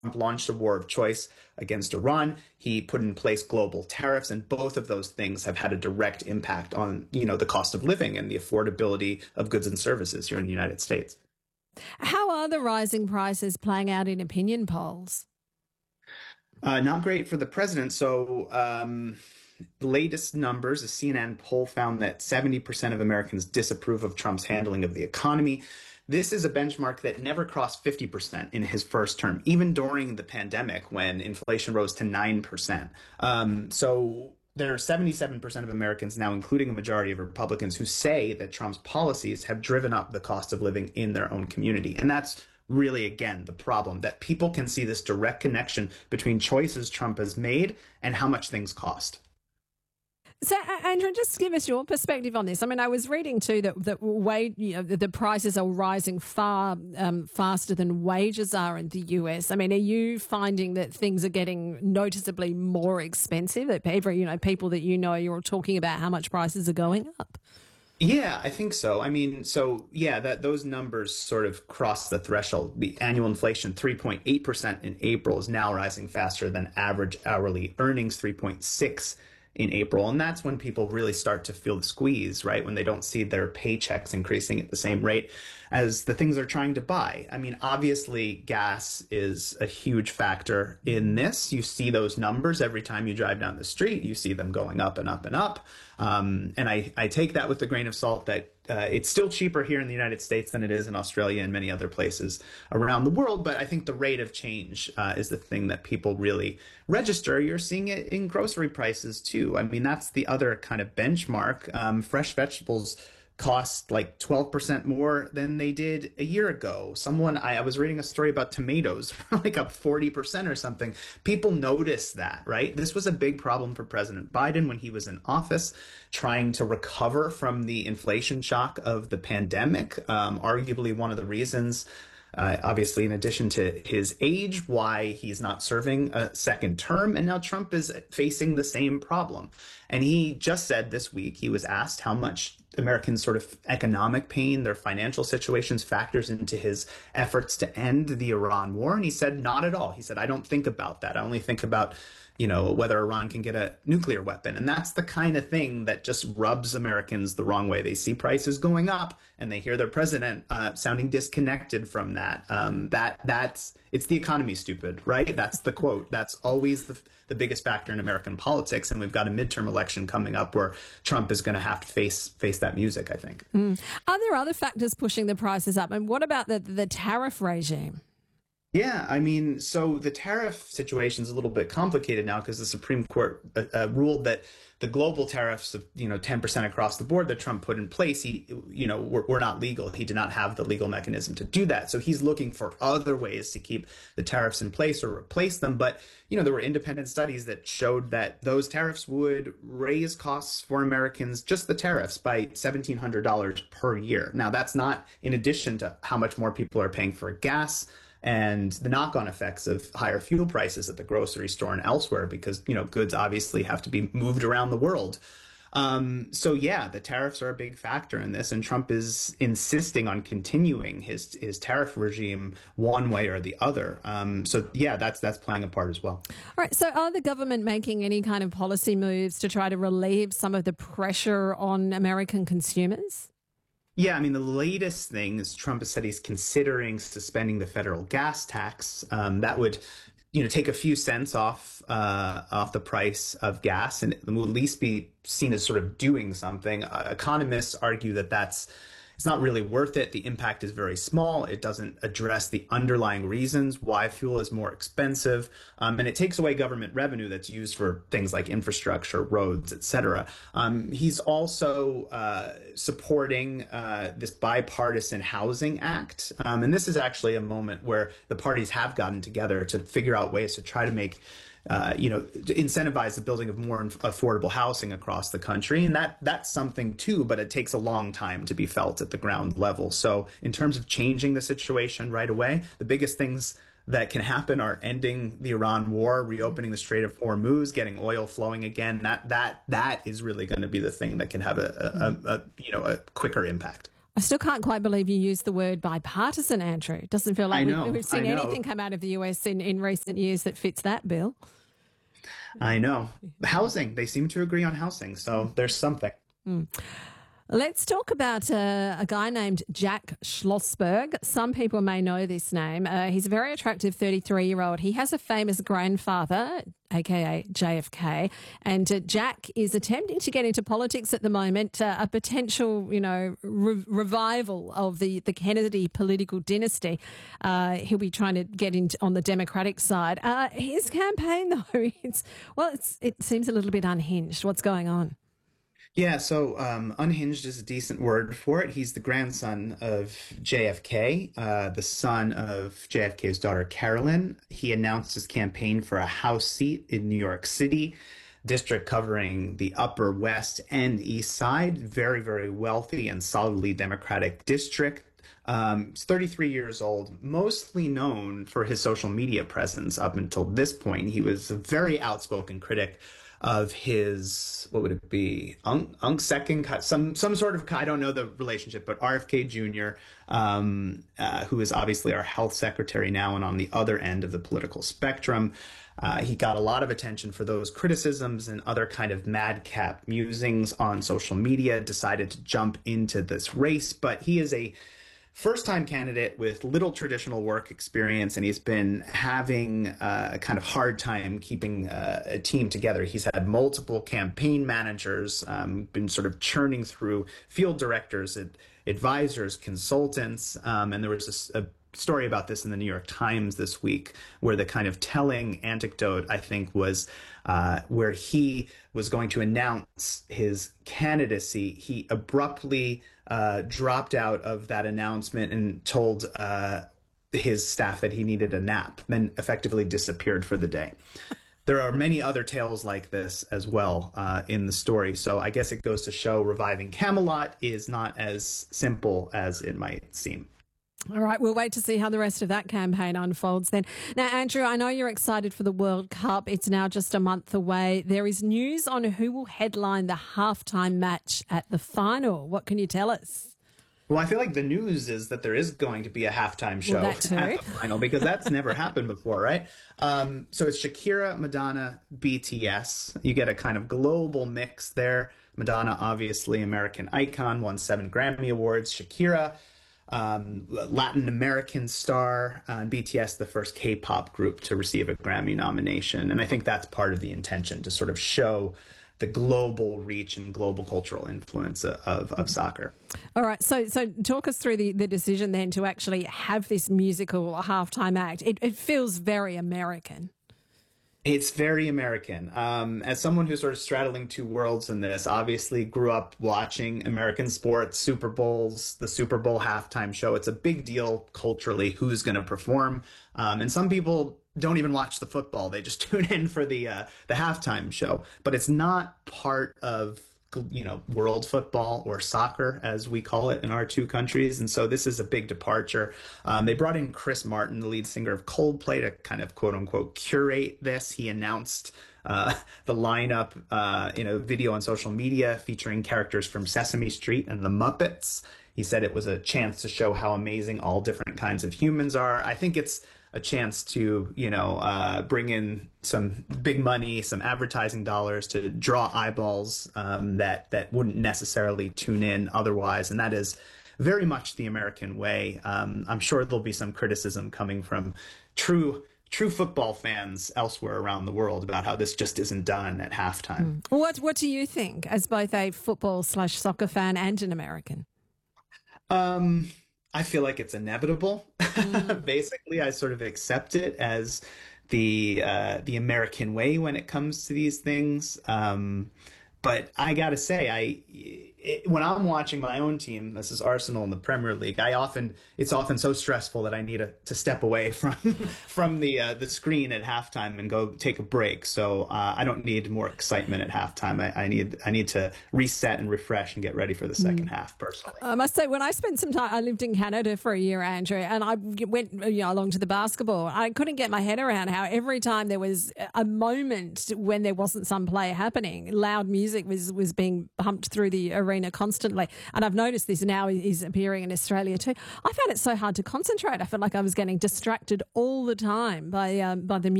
launched a war of choice against Iran. He put in place global tariffs, and both of those things have had a direct impact on, the cost of living and the affordability of goods and services here in the United States. How are the rising prices playing out in opinion polls? Not great for the president. So, the latest numbers, a CNN poll found that 70% of Americans disapprove of Trump's handling of the economy. This is a benchmark that never crossed 50% in his first term, even during the pandemic when inflation rose to 9%. So there are 77% of Americans now, including a majority of Republicans, who say that Trump's policies have driven up the cost of living in their own community. And that's really, again, the problem, that people can see this direct connection between choices Trump has made and how much things cost. So, Andrew, just give us your perspective on this. I mean, I was reading too that the prices are rising far faster than wages are in the US. I mean, are you finding that things are getting noticeably more expensive? That people that you're talking about how much prices are going up? Yeah, I think so. I mean, that those numbers sort of cross the threshold. The annual inflation, 3.8% in April, is now rising faster than average hourly earnings, 3.6 in April. And that's when people really start to feel the squeeze, right? When they don't see their paychecks increasing at the same rate as the things they're trying to buy. I mean, obviously, gas is a huge factor in this. You see those numbers every time you drive down the street. You see them going up and up and up. And I take that with a grain of salt that it's still cheaper here in the United States than it is in Australia and many other places around the world. But I think the rate of change is the thing that people really register. You're seeing it in grocery prices, too. I mean, that's the other kind of benchmark. Fresh vegetables cost like 12% more than they did a year ago. I was reading a story about tomatoes, like up 40% or something. People notice that, right? This was a big problem for President Biden when he was in office, trying to recover from the inflation shock of the pandemic. Arguably one of the reasons, obviously, in addition to his age, why he's not serving a second term. And now Trump is facing the same problem. And he just said this week, he was asked how much Americans' sort of economic pain, their financial situations, factors into his efforts to end the Iran war. And he said, not at all. He said, I don't think about that. I only think about whether Iran can get a nuclear weapon. And that's the kind of thing that just rubs Americans the wrong way. They see prices going up and they hear their president sounding disconnected from that. It's the economy, stupid, right? That's the quote. That's always the biggest factor in American politics. And we've got a midterm election coming up where Trump is going to have to face that music, I think. Are there other factors pushing the prices up? And what about the tariff regime? Yeah, I mean, so the tariff situation is a little bit complicated now because the Supreme Court ruled that the global tariffs of 10% across the board that Trump put in place, were not legal. He did not have the legal mechanism to do that. So he's looking for other ways to keep the tariffs in place or replace them. But there were independent studies that showed that those tariffs would raise costs for Americans, just the tariffs, by $1,700 per year. Now, that's not in addition to how much more people are paying for gas and the knock-on effects of higher fuel prices at the grocery store and elsewhere, because goods obviously have to be moved around the world. The tariffs are a big factor in this, and Trump is insisting on continuing his tariff regime one way or the other. That's playing a part as well. All right. So, are the government making any kind of policy moves to try to relieve some of the pressure on American consumers? Yeah, I mean, the latest thing is Trump has said he's considering suspending the federal gas tax. That would, take a few cents off the price of gas, and it will at least be seen as sort of doing something. Economists argue that it's not really worth it. The impact is very small. It doesn't address the underlying reasons why fuel is more expensive. And it takes away government revenue that's used for things like infrastructure, roads, et cetera. He's also supporting this bipartisan housing act. And this is actually a moment where the parties have gotten together to figure out ways to try to make to incentivize the building of more affordable housing across the country. And that's something too, but it takes a long time to be felt at the ground level. So in terms of changing the situation right away, the biggest things that can happen are ending the Iran war, reopening the Strait of Hormuz, getting oil flowing again. That is really going to be the thing that can have a quicker impact. I still can't quite believe you used the word bipartisan, Andrew. It doesn't feel like we've seen anything come out of the US in recent years that fits that bill. I know. Housing, they seem to agree on housing, so there's something. Let's talk about a guy named Jack Schlossberg. Some people may know this name. He's a very attractive 33-year-old. He has a famous grandfather, aka JFK, and Jack is attempting to get into politics at the moment, a potential, revival of the Kennedy political dynasty. He'll be trying to get into on the Democratic side. His campaign, though, it seems a little bit unhinged. What's going on? Yeah, so unhinged is a decent word for it. He's the grandson of JFK, the son of JFK's daughter, Carolyn. He announced his campaign for a House seat in New York City, district covering the Upper West and East Side. Very, very wealthy and solidly Democratic district. He's 33 years old, mostly known for his social media presence up until this point. He was a very outspoken critic of his, what would it be, Unc second, some sort of, I don't know the relationship, but RFK Jr., who is obviously our health secretary now and on the other end of the political spectrum. He got a lot of attention for those criticisms and other kind of madcap musings on social media, decided to jump into this race, but he is a first-time candidate with little traditional work experience, and he's been having a kind of hard time keeping a team together. He's had multiple campaign managers, been sort of churning through field directors, advisors, consultants, and there was a story about this in the New York Times this week, where the kind of telling anecdote, I think, was where he was going to announce his candidacy. He abruptly dropped out of that announcement and told his staff that he needed a nap, then effectively disappeared for the day. There are many other tales like this as well in the story. So I guess it goes to show reviving Camelot is not as simple as it might seem. All right, we'll wait to see how the rest of that campaign unfolds then. Now, Andrew, I know you're excited for the World Cup. It's now just a month away. There is news on who will headline the halftime match at the final. What can you tell us? Well, I feel like the news is that there is going to be a halftime show at the final, because that's never happened before, right? So it's Shakira, Madonna, BTS. You get a kind of global mix there. Madonna, obviously American icon, won 7 Grammy Awards. Shakira, Latin American star, and BTS, the first K-pop group to receive a Grammy nomination. And I think that's part of the intention, to sort of show the global reach and global cultural influence of soccer. All right. So talk us through the decision then to actually have this musical halftime act. It feels very American. It's very American. As someone who's sort of straddling two worlds in this, obviously grew up watching American sports, Super Bowls, the Super Bowl halftime show. It's a big deal culturally who's going to perform. And some people don't even watch the football. They just tune in for the halftime show. But it's not part of world football or soccer, as we call it in our two countries. And so this is a big departure. They brought in Chris Martin, the lead singer of Coldplay, to kind of quote unquote curate this. He announced the lineup in a video on social media featuring characters from Sesame Street and the Muppets. He said it was a chance to show how amazing all different kinds of humans are. I think it's a chance to, bring in some big money, some advertising dollars to draw eyeballs that wouldn't necessarily tune in otherwise. And that is very much the American way. I'm sure there'll be some criticism coming from true football fans elsewhere around the world about how this just isn't done at halftime. What do you think, as both a football/soccer fan and an American? I feel like it's inevitable. Basically, I sort of accept it as the American way when it comes to these things. But I gotta say, when I'm watching my own team, this is Arsenal in the Premier League, it's often so stressful that I need to step away from the screen at halftime and go take a break. So I don't need more excitement at halftime. I need to reset and refresh and get ready for the second half personally. I must say, when I spent some time, I lived in Canada for a year, Andrew, and I went along to the basketball. I couldn't get my head around how every time there was a moment when there wasn't some play happening, loud music was being pumped through the arena. arena constantly. And I've noticed this now is appearing in Australia too. I found it so hard to concentrate. I felt like I was getting distracted all the time by the